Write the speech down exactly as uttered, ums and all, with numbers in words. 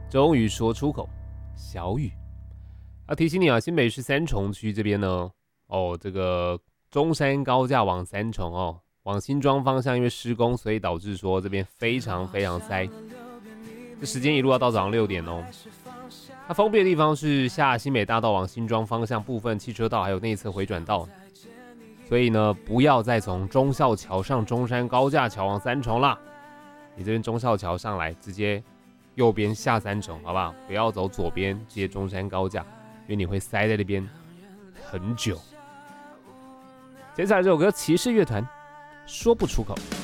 终于说出口，小雨。要提醒你啊，新北市三重区这边呢，哦，这个中山高架往三重哦，往新庄方向因为施工，所以导致说这边非常非常塞。这时间一路要到早上六点哦。它封闭的地方是下新北大道往新庄方向部分汽车道，还有内侧回转道。所以呢，不要再从忠孝桥上中山高架桥往三重啦。你这边忠孝桥上来，直接右边下三重，好不好？不要走左边接中山高架。因为你会塞在那边很久。接下来这首歌，骑士乐团，说不出口。